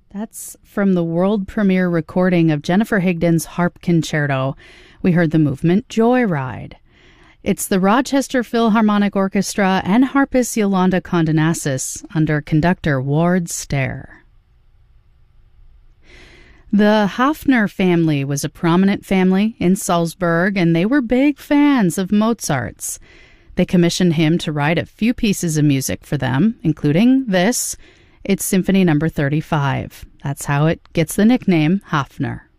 That's from the world premiere recording of Jennifer Higdon's Harp Concerto. We heard the movement Joyride. It's the Rochester Philharmonic Orchestra and harpist Yolanda Condonasis under conductor Ward Stair. The Hafner family was a prominent family in Salzburg, and they were big fans of Mozart's. They commissioned him to write a few pieces of music for them, including this. It's Symphony No. 35. That's how it gets the nickname Hafner.